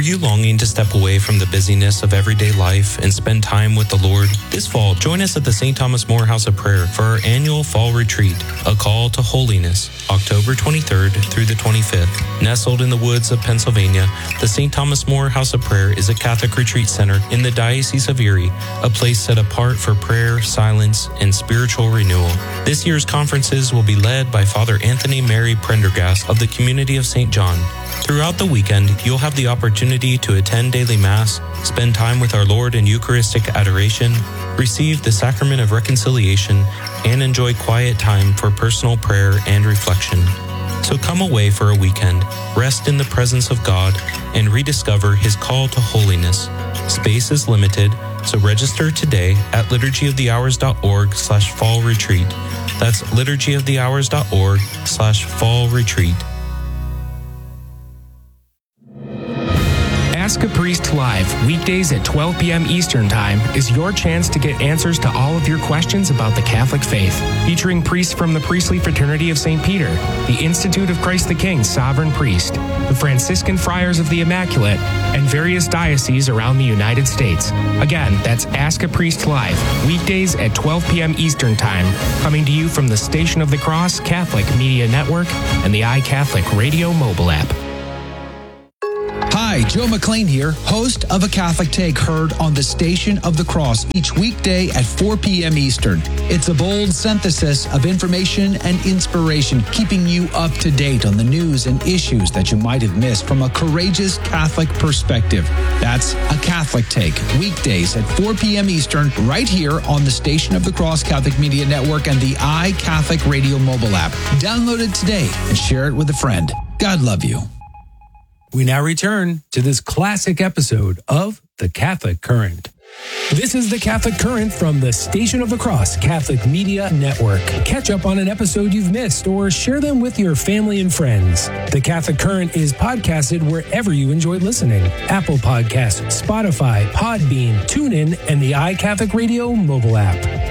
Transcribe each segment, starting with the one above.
you longing to step away from the busyness of everyday life and spend time with the Lord? This fall, join us at the St. Thomas More House of Prayer for our annual fall retreat, A Call to Holiness, October 23rd through the 25th. Nestled in the woods of Pennsylvania, the St. Thomas More House of Prayer is a Catholic retreat center in the Diocese of Erie, a place set apart for prayer, silence, and spiritual renewal. This year's conferences will be led by Father Anthony Mary Prendergast of the Community of St. John. Throughout the weekend, you'll have the opportunity to attend daily Mass, spend time with our Lord in Eucharistic adoration, receive the Sacrament of Reconciliation, and enjoy quiet time for personal prayer and reflection. So come away for a weekend, rest in the presence of God, and rediscover His call to holiness. Space is limited, so register today at liturgyofthehours.org/fall retreat. That's liturgyofthehours.org/fall retreat. Ask a Priest Live, weekdays at 12 p.m. Eastern Time, is your chance to get answers to all of your questions about the Catholic faith. Featuring priests from the Priestly Fraternity of St. Peter, the Institute of Christ the King Sovereign Priest, the Franciscan Friars of the Immaculate, and various dioceses around the United States. Again, that's Ask a Priest Live, weekdays at 12 p.m. Eastern Time, coming to you from the Station of the Cross Catholic Media Network and the iCatholic Radio mobile app. Hi, Joe McLean here, host of A Catholic Take, heard on the Station of the Cross each weekday at 4 p.m. Eastern. It's a bold synthesis of information and inspiration, keeping you up to date on the news and issues that you might have missed from a courageous Catholic perspective. That's A Catholic Take, weekdays at 4 p.m. Eastern, right here on the Station of the Cross Catholic Media Network and the iCatholic Radio mobile app. Download it today and share it with a friend. God love you. We now return to this classic episode of The Catholic Current. This is The Catholic Current from the Station of the Cross Catholic Media Network. Catch up on an episode you've missed or share them with your family and friends. The Catholic Current is podcasted wherever you enjoy listening. Apple Podcasts, Spotify, Podbean, TuneIn, and the iCatholic Radio mobile app.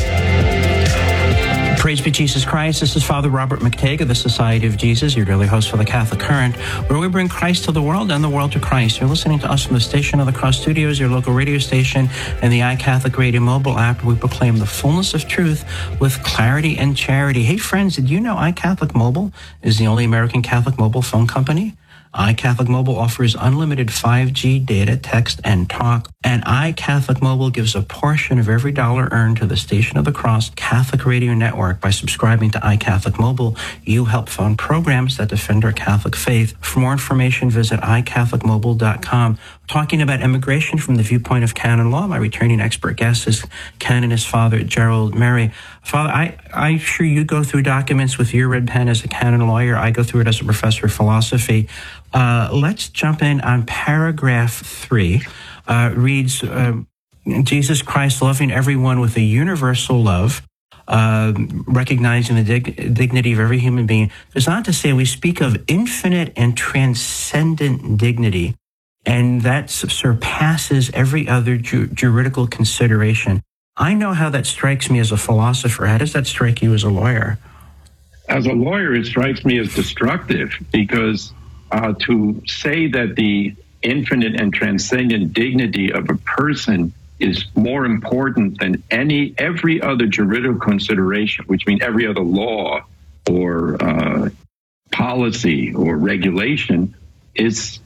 Praise be Jesus Christ. This is Father Robert McTague of the Society of Jesus, your daily host for the Catholic Current, where we bring Christ to the world and the world to Christ. You're listening to us from the Station of the Cross Studios, your local radio station, and the iCatholic Radio mobile app, where we proclaim the fullness of truth with clarity and charity. Hey, friends, did you know iCatholic Mobile is the only American Catholic mobile phone company? iCatholic Mobile offers unlimited 5G data, text, and talk. And iCatholic Mobile gives a portion of every dollar earned to the Station of the Cross Catholic Radio Network. By subscribing to iCatholic Mobile, you help fund programs that defend our Catholic faith. For more information, visit iCatholicMobile.com. Talking about immigration from the viewpoint of canon law, my returning expert guest is canonist Father Gerald Murray. Father, I'm sure you go through documents with your red pen as a canon lawyer. I go through it as a professor of philosophy. Let's jump in on paragraph 3. Reads, Jesus Christ loving everyone with a universal love, recognizing the dignity of every human being. It's not to say we speak of infinite and transcendent dignity, and that surpasses every other juridical consideration. I know how that strikes me as a philosopher. How does that strike you as a lawyer? As a lawyer, it strikes me as destructive, because to say that the infinite and transcendent dignity of a person is more important than every other juridical consideration, which means every other law or policy or regulation, is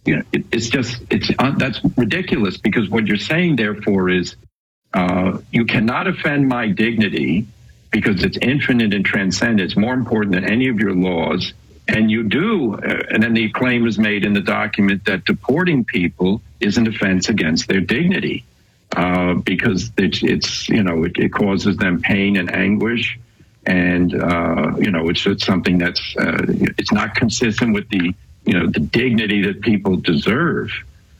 that's ridiculous. Because what you're saying, therefore, is you cannot offend my dignity because it's infinite and transcendent. It's more important than any of your laws. And you do, and then the claim is made in the document that deporting people is an offense against their dignity, because it causes them pain and anguish, and it's something that's it's not consistent with the dignity that people deserve.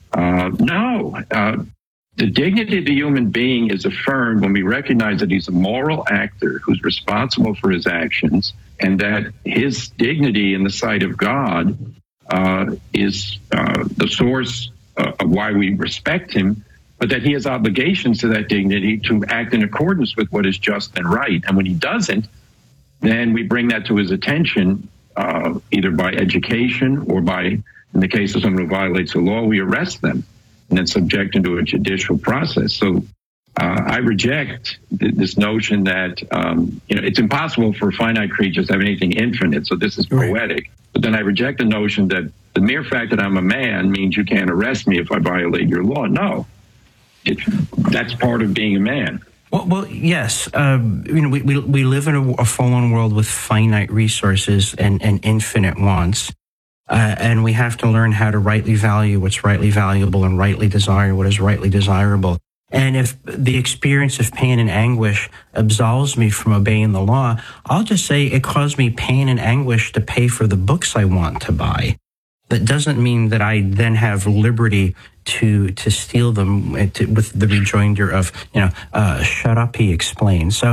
The dignity of the human being is affirmed when we recognize that he's a moral actor who's responsible for his actions, and that his dignity in the sight of God is the source of why we respect him, but that he has obligations to that dignity to act in accordance with what is just and right. And when he doesn't, then we bring that to his attention, either by education or by In the case of someone who violates the law, we arrest them and then subject them to a judicial process. So I reject this notion that, it's impossible for finite creatures to have anything infinite. So this is poetic. But then I reject the notion that the mere fact that I'm a man means you can't arrest me if I violate your law. No, that's part of being a man. Well, yes. We live in a fallen world with finite resources and infinite wants. And we have to learn how to rightly value what's rightly valuable and rightly desire what is rightly desirable. And if the experience of pain and anguish absolves me from obeying the law, I'll just say it caused me pain and anguish to pay for the books I want to buy. That doesn't mean that I then have liberty to steal them with the rejoinder of, shut up, he explained. So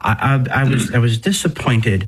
I was disappointed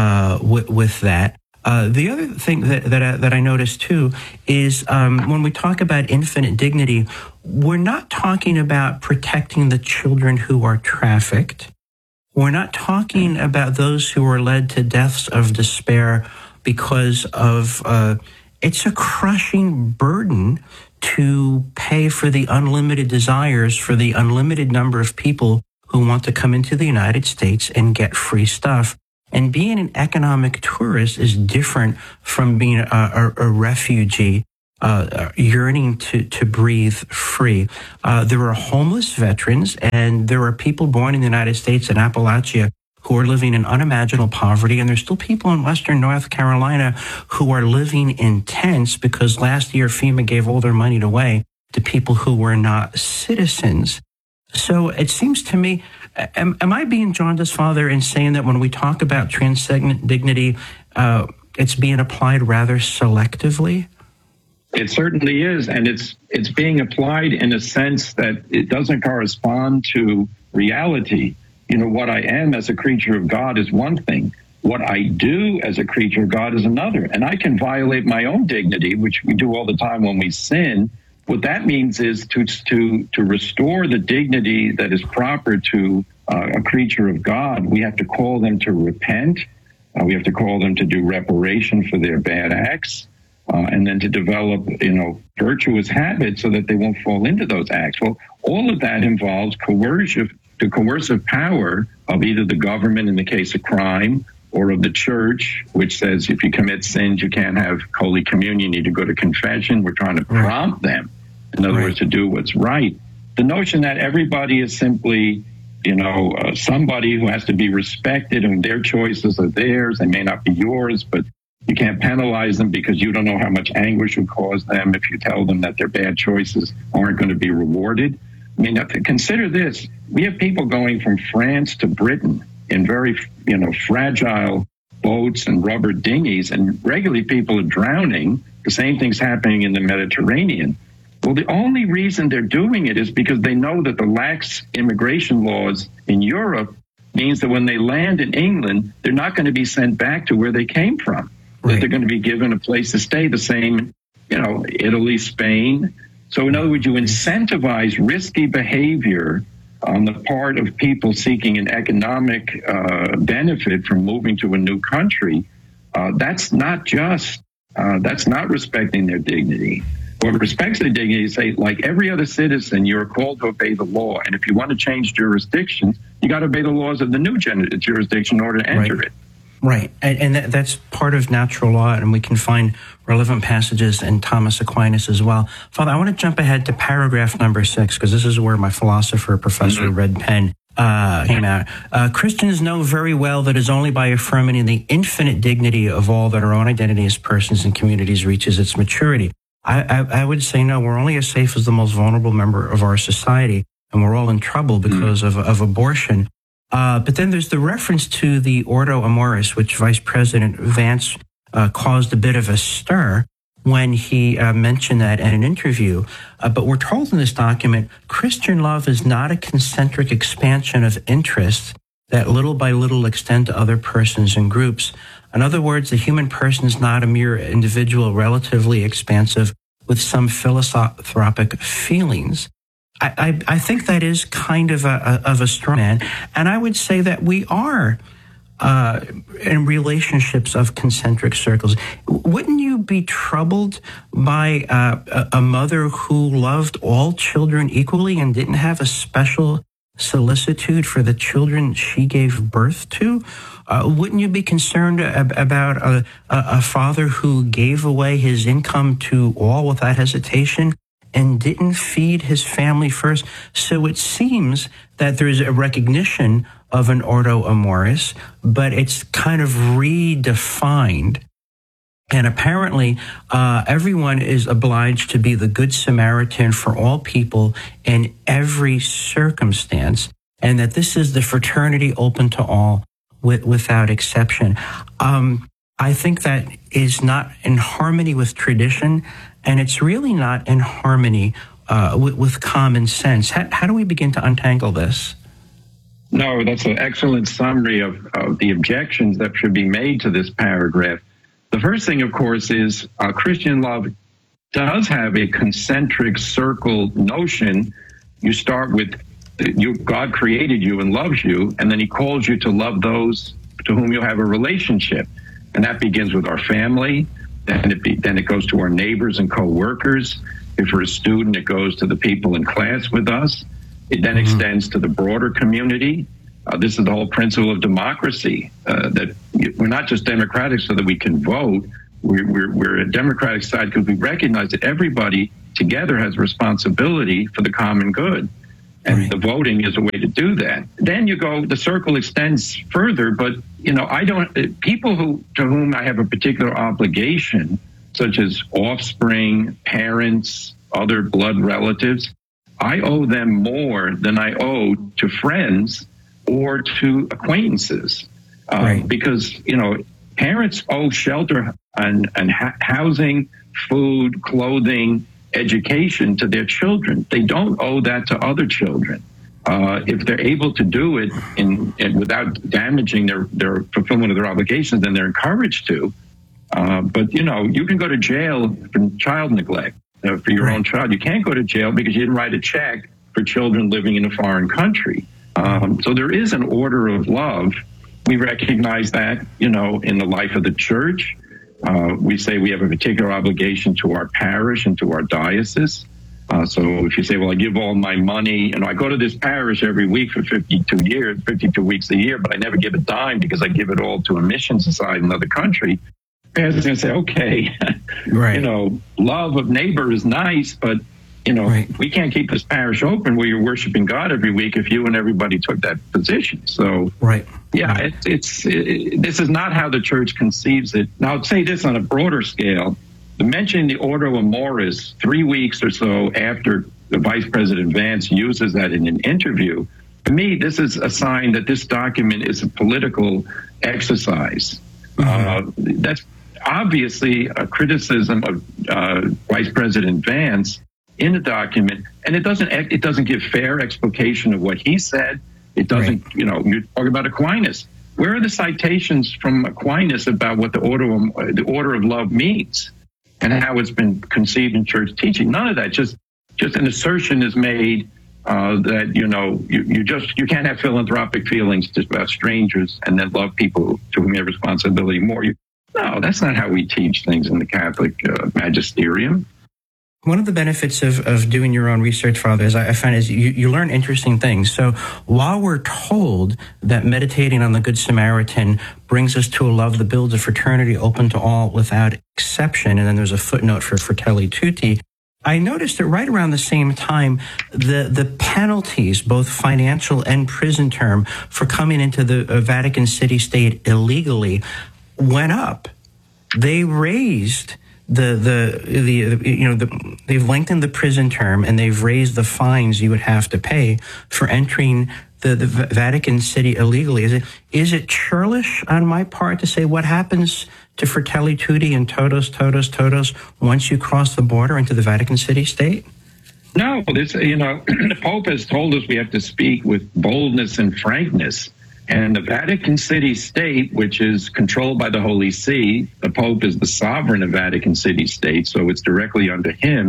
with that. The other thing that I noticed too is when we talk about infinite dignity, we're not talking about protecting the children who are trafficked. We're not talking about those who are led to deaths of despair because of it's a crushing burden to pay for the unlimited desires for the unlimited number of people who want to come into the United States and get free stuff. And being an economic tourist is different from being a refugee yearning to breathe free. There are homeless veterans, and there are people born in the United States in Appalachia who are living in unimaginable poverty, and there's still people in Western North Carolina who are living in tents because last year FEMA gave all their money away to people who were not citizens. So it seems to me, am I being jaundiced, Father, in saying that when we talk about transcendent dignity, it's being applied rather selectively? It certainly is, and it's being applied in a sense that it doesn't correspond to reality. What I am as a creature of God is one thing. What I do as a creature of God is another. And I can violate my own dignity, which we do all the time when we sin. What that means is to restore the dignity that is proper to a creature of God. We have to call them to repent. We have to call them to do reparation for their bad acts, and then to develop, virtuous habits so that they won't fall into those acts. Well, all of that involves coercive power of either the government in the case of crime or of the church, which says if you commit sins, you can't have Holy Communion, you need to go to confession. We're trying to prompt them, in other words, to do what's right. The notion that everybody is simply, somebody who has to be respected and their choices are theirs, they may not be yours, but you can't penalize them because you don't know how much anguish will cause them if you tell them that their bad choices aren't going to be rewarded. I mean, consider this. We have people going from France to Britain in very, fragile boats and rubber dinghies, and regularly people are drowning. The same thing's happening in the Mediterranean. Well, the only reason they're doing it is because they know that the lax immigration laws in Europe means that when they land in England, they're not going to be sent back to where they came from. Right. That they're going to be given a place to stay, the same, Italy, Spain. So in other words, you incentivize risky behavior on the part of people seeking an economic benefit from moving to a new country. That's not just, that's not respecting their dignity. What respects their dignity is, say, like every other citizen, you're called to obey the law. And if you want to change jurisdictions, you got to obey the laws of the new jurisdiction in order to enter it. Right. And that's part of natural law, and we can find relevant passages in Thomas Aquinas as well. Father, I want to jump ahead to paragraph number 6, because this is where my philosopher, Professor Red Pen, came out. Christians know very well that it's only by affirming the infinite dignity of all that our own identity as persons and communities reaches its maturity. I would say no, we're only as safe as the most vulnerable member of our society, and we're all in trouble because of abortion. But then there's the reference to the Ordo Amoris, which Vice President Vance caused a bit of a stir when he mentioned that in an interview. But we're told in this document, Christian love is not a concentric expansion of interests that little by little extend to other persons and groups. In other words, the human person is not a mere individual relatively expansive with some philanthropic feelings. I think that is kind of a straw man, and I would say that we are and relationships of concentric circles. Wouldn't you be troubled by a mother who loved all children equally and didn't have a special solicitude for the children she gave birth to? Wouldn't you be concerned about a father who gave away his income to all without hesitation and didn't feed his family first? So it seems that there's a recognition of an ordo amoris, but it's kind of redefined. And apparently, everyone is obliged to be the Good Samaritan for all people in every circumstance, and that this is the fraternity open to all without exception. I think that is not in harmony with tradition, and it's really not in harmony with common sense. How do we begin to untangle this? No, that's an excellent summary of the objections that should be made to this paragraph. The first thing, of course, is Christian love does have a concentric circle notion. You start with God created you and loves you, and then he calls you to love those to whom you have a relationship. And that begins with our family. Then it goes to our neighbors and co-workers. If we're a student, it goes to the people in class with us. It then extends to the broader community. This is the whole principle of democracy, that we're not just democratic so that we can vote. We're a democratic side because we recognize that everybody together has responsibility for the common good. And the voting is a way to do that. Then the circle extends further, but, people to whom I have a particular obligation, such as offspring, parents, other blood relatives, I owe them more than I owe to friends or to acquaintances. Because, parents owe shelter and housing, food, clothing, education to their children. They don't owe that to other children. If they're able to do it without damaging their fulfillment of their obligations, then they're encouraged to. But, you can go to jail for child neglect. For your own child. You can't go to jail because you didn't write a check for children living in a foreign country. So there is an order of love. We recognize that, in the life of the church. We say we have a particular obligation to our parish and to our diocese. So if you say, well, I give all my money, I go to this parish every week for 52 weeks a year, but I never give a dime because I give it all to a mission society in another country. Parents are going to say, okay, love of neighbor is nice, but, we can't keep this parish open where you're worshiping God every week if you and everybody took that position. So, this is not how the church conceives it. Now, I'll say this on a broader scale. To mention the Ordo Amoris 3 weeks or so after the Vice President Vance uses that in an interview, to me, this is a sign that this document is a political exercise. That's obviously a criticism of Vice President Vance in the document, and it doesn't give fair explication of what he said. It doesn't, you're talking about Aquinas. Where are the citations from Aquinas about what the order of love means and how it's been conceived in church teaching? None of that. Just an assertion is made that you can't have philanthropic feelings just about strangers and then love people to whom you have responsibility more. No, that's not how we teach things in the Catholic magisterium. One of the benefits of doing your own research, Father, is I find is you learn interesting things. So while we're told that meditating on the Good Samaritan brings us to a love that builds a fraternity open to all without exception, and then there's a footnote for Fratelli Tutti, I noticed that right around the same time, the penalties, both financial and prison term, for coming into the Vatican City State illegally went up. They raised they've lengthened the prison term and they've raised the fines you would have to pay for entering the Vatican City illegally. Is it churlish on my part to say what happens to Fratelli Tutti and todos once you cross the border into the Vatican City State? No, the Pope has told us we have to speak with boldness and frankness. And the Vatican City State, which is controlled by the Holy See, the Pope is the sovereign of Vatican City State, so it's directly under him,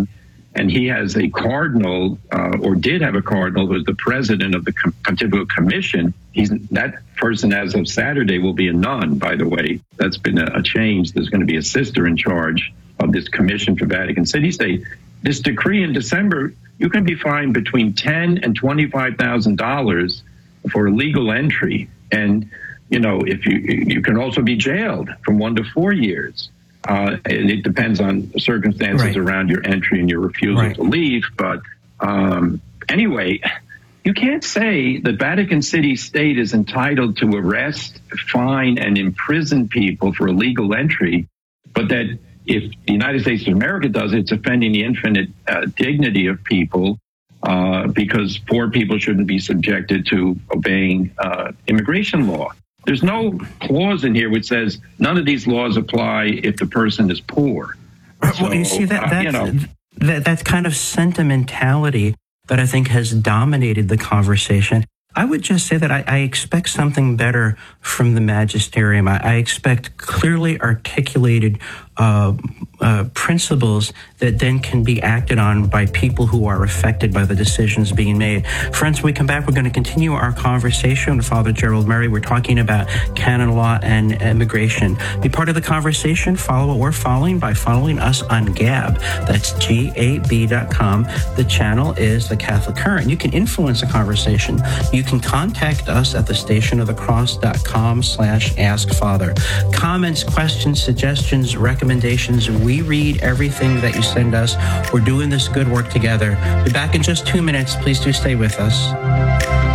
and he has a cardinal, or did have a cardinal, who was the president of the Pontifical Commission. That person, as of Saturday, will be a nun, by the way. That's been a change. There's going to be a sister in charge of this commission for Vatican City State. This decree in December, you can be fined between $10,000 and $25,000 for illegal entry. And, if you can also be jailed from 1 to 4 years. And it depends on the circumstances around your entry and your refusal to leave. But anyway, you can't say that Vatican City State is entitled to arrest, fine, and imprison people for illegal entry, but that if the United States of America does it, it's offending the infinite dignity of people because poor people shouldn't be subjected to obeying immigration law. There's no clause in here which says none of these laws apply if the person is poor. Well, you see, that kind of sentimentality that I think has dominated the conversation. I would just say that I expect something better from the magisterium. I expect clearly articulated principles that then can be acted on by people who are affected by the decisions being made. Friends, when we come back, we're going to continue our conversation with Father Gerald Murray. We're talking about canon law and immigration. Be part of the conversation. Follow what we're following by following us on Gab. That's GAB.com. The channel is The Catholic Current. You can influence the conversation. You can contact us at thestationofthecross.com/askfather. Comments, questions, suggestions, recommendations. We read everything that you send us. We're doing this good work together. Be back in just 2 minutes. Please do stay with us.